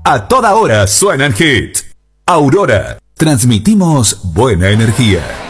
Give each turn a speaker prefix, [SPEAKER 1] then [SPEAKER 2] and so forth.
[SPEAKER 1] A toda hora suenan hits. Aurora, transmitimos buena energía.